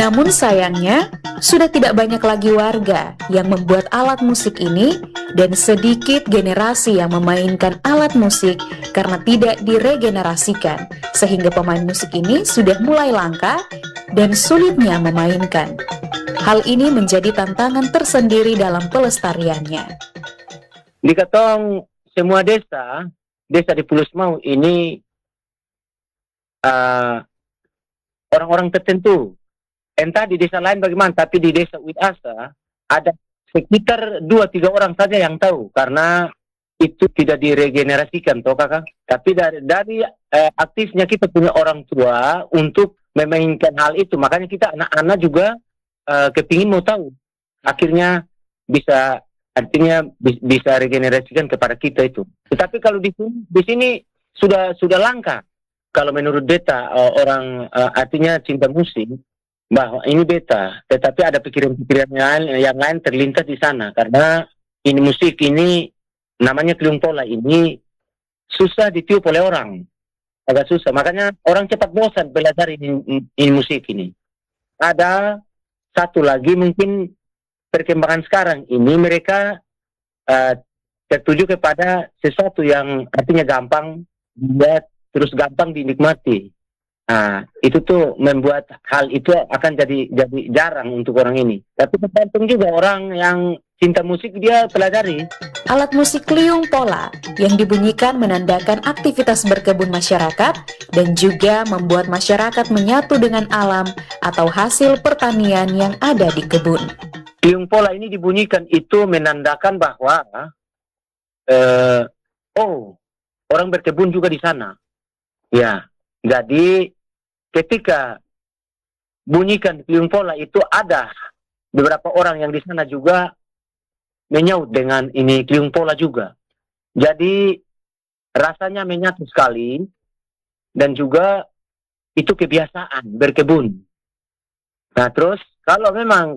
Namun sayangnya, sudah tidak banyak lagi warga yang membuat alat musik ini dan sedikit generasi yang memainkan alat musik karena tidak diregenerasikan, sehingga pemain musik ini sudah mulai langka dan sulitnya memainkan. Hal ini menjadi tantangan tersendiri dalam pelestariannya. Di Katong semua desa di Pulau Semau ini orang-orang tertentu. Entah di desa lain bagaimana, tapi di desa Uitasa ada sekitar 2-3 orang saja yang tahu, karena itu tidak diregenerasikan, toh kakak. Tapi dari aktifnya kita punya orang tua untuk memainkan hal itu, makanya kita anak-anak juga kepingin mau tahu. Akhirnya bisa, artinya bisa regenerasikan kepada kita itu. Tetapi kalau di sini sudah langka. Kalau menurut beta orang artinya cinta musik, bahwa ini beta, tetapi ada pikiran-pikiran yang lain terlintas di sana, karena ini musik ini namanya Kliung Pola ini susah ditiup oleh orang, agak susah, makanya orang cepat bosan belajar ini musik ini. Ada satu lagi mungkin perkembangan sekarang ini mereka tertuju kepada sesuatu yang artinya gampang dilihat terus gampang dinikmati. Nah, itu tuh membuat hal itu akan jadi jarang untuk orang ini. Tapi tergantung juga orang yang cinta musik, dia pelajari. Alat musik Kliung Pola yang dibunyikan menandakan aktivitas berkebun masyarakat dan juga membuat masyarakat menyatu dengan alam atau hasil pertanian yang ada di kebun. Kliung Pola ini dibunyikan itu menandakan bahwa orang berkebun juga di sana. Ya, jadi ketika bunyikan Kliung Pola itu ada beberapa orang yang di sana juga menyaut dengan ini Kliung Pola juga. Jadi rasanya menyatu sekali dan juga itu kebiasaan berkebun. Nah terus kalau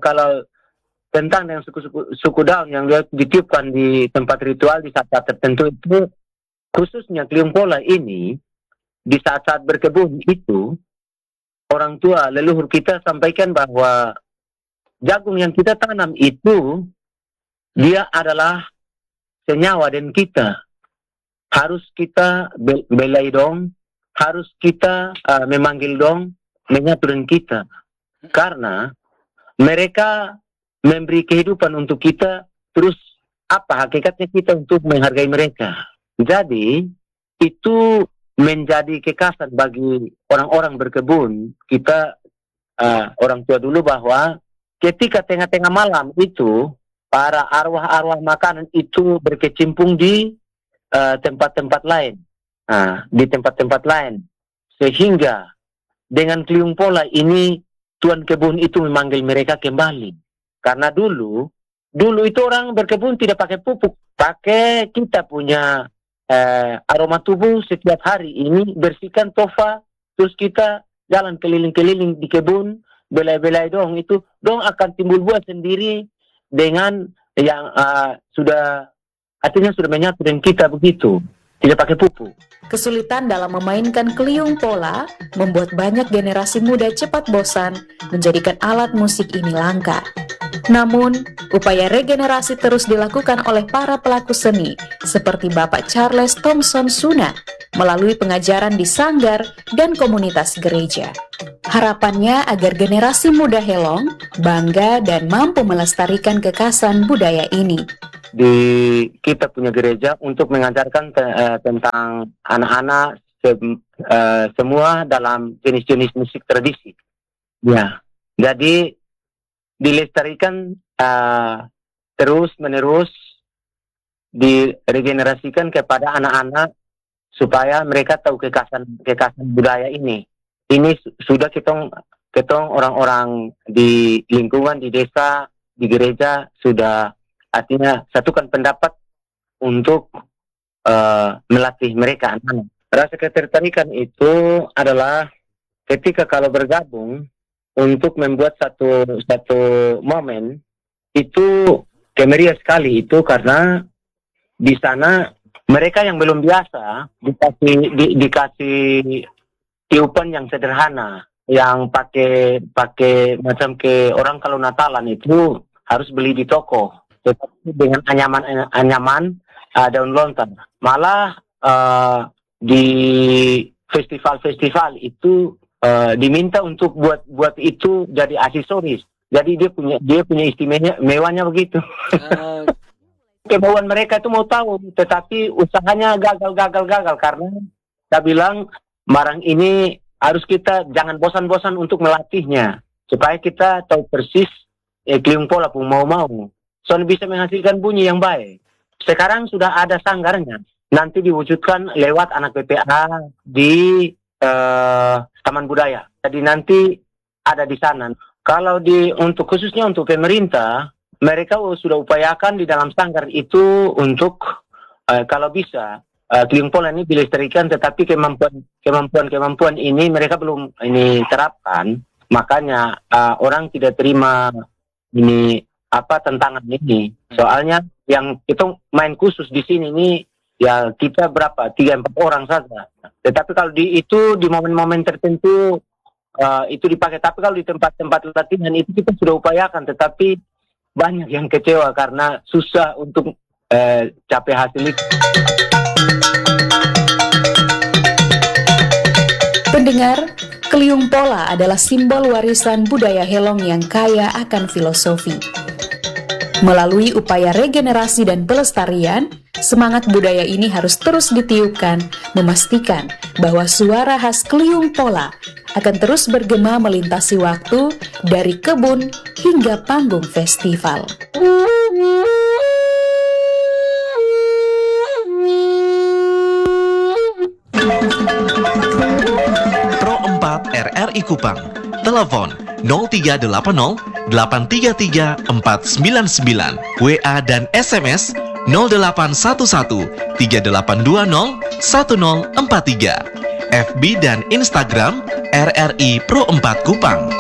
tentang dengan suku Daun yang ditiupkan di tempat ritual di saat-saat tertentu itu, khususnya Kliung Pola ini di saat-saat berkebun itu, orang tua leluhur kita sampaikan bahwa jagung yang kita tanam itu dia adalah senyawa dan kita harus kita belai dong, harus kita memanggil dong, menyatu dengan kita, karena mereka memberi kehidupan untuk kita, terus apa hakikatnya kita untuk menghargai mereka. Jadi itu menjadi kekhasan bagi orang-orang berkebun kita, orang tua dulu, bahwa ketika tengah-tengah malam itu para arwah-arwah makanan itu berkecimpung di tempat-tempat lain, di tempat-tempat lain, sehingga dengan Kliung Pola ini tuan kebun itu memanggil mereka kembali, karena dulu itu orang berkebun tidak pakai pupuk, pakai kita punya aroma tubuh setiap hari ini, bersihkan tofa, terus kita jalan keliling-keliling di kebun, belai-belai dong, itu dong akan timbul buah sendiri dengan yang artinya sudah menyatu dengan kita begitu, tidak pakai pupuk. Kesulitan dalam memainkan Kliung Pola membuat banyak generasi muda cepat bosan menjadikan alat musik ini langka. Namun, upaya regenerasi terus dilakukan oleh para pelaku seni seperti Bapak Charles Thompson Suna melalui pengajaran di sanggar dan komunitas gereja. Harapannya agar generasi muda Helong bangga dan mampu melestarikan kekhasan budaya ini. Di kita punya gereja untuk mengajarkan tentang anak-anak semua dalam jenis-jenis musik tradisi. Ya, jadi dilestarikan terus-menerus, diregenerasikan kepada anak-anak supaya mereka tahu kekhasan budaya ini. Ini sudah ketong orang-orang di lingkungan, di desa, di gereja sudah artinya satukan pendapat untuk melatih mereka anak-anak. Rasa ketertarikan itu adalah ketika kalau bergabung untuk membuat satu momen itu kemeriah sekali, itu karena di sana mereka yang belum biasa dikasih tiupan yang sederhana, yang pakai macam ke orang kalau Natalan itu harus beli di toko, tetapi dengan anyaman daun lontar. Malah di festival itu diminta untuk buat itu jadi aksesoris. Jadi dia punya istimewanya begitu. Kemauan mereka itu mau tahu, tetapi usahanya gagal karena kita bilang barang ini harus kita jangan bosan-bosan untuk melatihnya supaya kita tahu persis kliung pola pun mau soalnya bisa menghasilkan bunyi yang baik. Sekarang sudah ada sanggarnya, nanti diwujudkan lewat anak PPA di Taman Budaya. Jadi nanti ada di sana. Kalau khususnya untuk pemerintah, mereka sudah upayakan di dalam sanggar itu untuk kalau bisa kliung pola ini dilestarikan, tetapi kemampuan ini mereka belum ini terapkan. Makanya orang tidak terima ini tantangan ini. Soalnya yang kita main khusus di sini ini ya kita berapa 3-4 orang saja. Tetapi kalau di momen-momen tertentu itu dipakai. Tapi kalau di tempat-tempat latihan itu kita sudah upayakan, tetapi banyak yang kecewa karena susah untuk capai hasil itu. Pendengar, kliung pola adalah simbol warisan budaya Helong yang kaya akan filosofi. Melalui upaya regenerasi dan pelestarian, semangat budaya ini harus terus ditiupkan, memastikan bahwa suara khas kliung pola akan terus bergema melintasi waktu dari kebun hingga panggung festival. Pro 4 RRI Kupang, telepon 0380 833 499, WA dan SMS 0811 3820 1043, FB dan Instagram RRI Pro 4 Kupang.